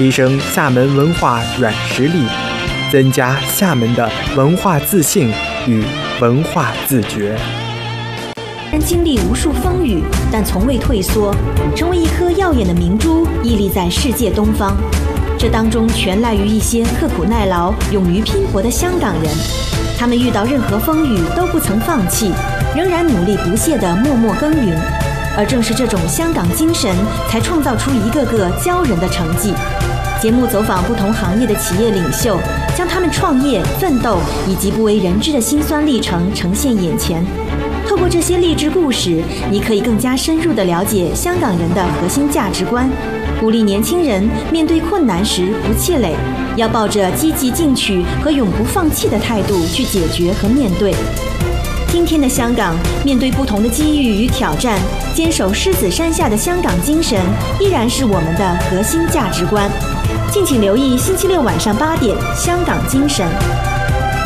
提升厦门文化软实力，增加厦门的文化自信与文化自觉。 经历无数风雨，但从未退缩，成为一颗耀眼的明珠，屹立在世界东方。这当中全赖于一些刻苦耐劳、勇于拼搏的香港人，他们遇到任何风雨都不曾放弃，仍然努力不懈地默默耕耘。而正是这种香港精神，才创造出一个个骄人的成绩。节目走访不同行业的企业领袖，将他们创业、奋斗以及不为人知的辛酸历程呈现眼前。透过这些励志故事，你可以更加深入地了解香港人的核心价值观，鼓励年轻人面对困难时不气馁，要抱着积极进取和永不放弃的态度去解决和面对。今天的香港，面对不同的机遇与挑战，坚守狮子山下的香港精神依然是我们的核心价值观。敬请留意星期六晚上8点《香港精神》。